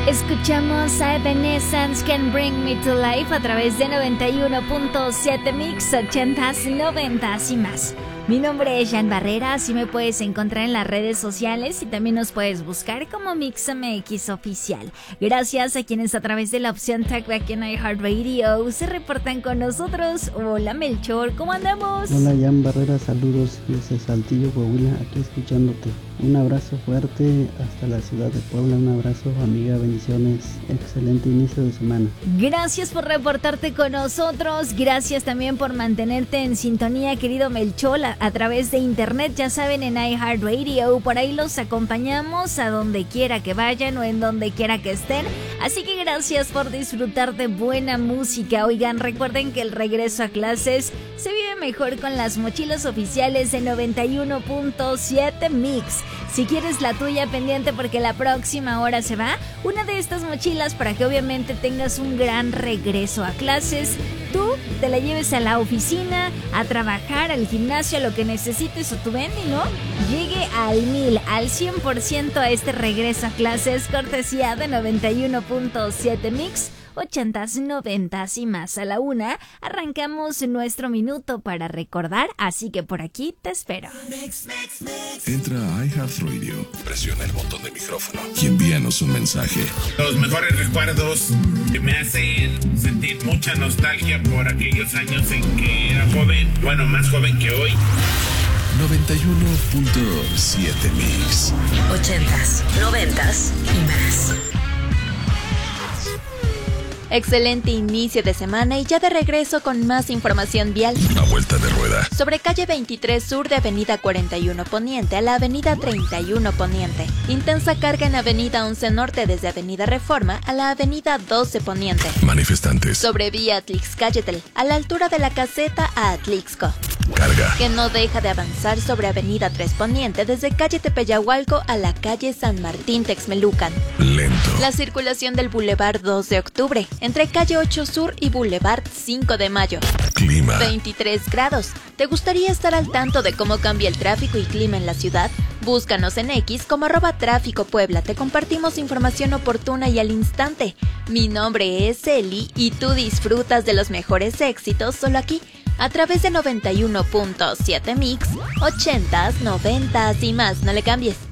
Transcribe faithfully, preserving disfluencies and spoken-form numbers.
Escuchamos a Evanescence Can Bring Me to Life a través de noventa y uno punto siete Mix, ochentas, noventas y más. Mi nombre es Jan Barrera, así me puedes encontrar en las redes sociales y también nos puedes buscar como MixMX Oficial. Gracias a quienes a través de la opción Talkback en iHeartRadio se reportan con nosotros. Hola Melchor, ¿cómo andamos? Hola Jan Barrera, saludos desde Saltillo, Coahuila, aquí escuchándote. Un abrazo fuerte hasta la ciudad de Puebla, un abrazo amiga, bendiciones, excelente inicio de semana. Gracias por reportarte con nosotros, gracias también por mantenerte en sintonía, querido Melchor, a, a través de internet, ya saben, en iHeartRadio, por ahí los acompañamos a donde quiera que vayan o en donde quiera que estén, así que gracias por disfrutar de buena música. Oigan, recuerden que el regreso a clases se vive mejor con las mochilas oficiales de noventa y uno punto siete Mix. Si quieres la tuya pendiente porque la próxima hora se va, una de estas mochilas para que obviamente tengas un gran regreso a clases. Tú te la lleves a la oficina, a trabajar, al gimnasio, a lo que necesites o tu vendi, ¿no? Llegue al mil, al cien por ciento a este regreso a clases, cortesía de noventa y uno punto siete Mix. ochentas, noventas y más. A la una arrancamos nuestro minuto para recordar, así que por aquí te espero. Entra a iHeartRadio, presiona el botón de micrófono y envíanos un mensaje. Los mejores recuerdos que me hacen sentir mucha nostalgia por aquellos años en que era joven, bueno, más joven que hoy. noventa y uno punto siete Mix. ochentas, noventas y más. Excelente inicio de semana y ya de regreso con más información vial. Una vuelta de rueda. Sobre calle veintitrés sur de avenida cuarenta y uno Poniente a la avenida treinta y uno Poniente. Intensa carga en avenida once Norte desde avenida Reforma a la avenida doce Poniente. Manifestantes. Sobre vía Atlixcáyetl a la altura de la caseta a Atlixco. Carga. Que no deja de avanzar sobre avenida tres Poniente desde calle Tepeyahualco a la calle San Martín Texmelucan. Lento. La circulación del Boulevard dos de octubre entre calle ocho Sur y Boulevard cinco de Mayo. Clima. veintitrés grados. ¿Te gustaría estar al tanto de cómo cambia el tráfico y clima en la ciudad? Búscanos en X como arroba tráfico Puebla. Te compartimos información oportuna y al instante. Mi nombre es Eli y tú disfrutas de los mejores éxitos solo aquí, a través de noventa y uno punto siete Mix, ochentas, noventas y más. No le cambies.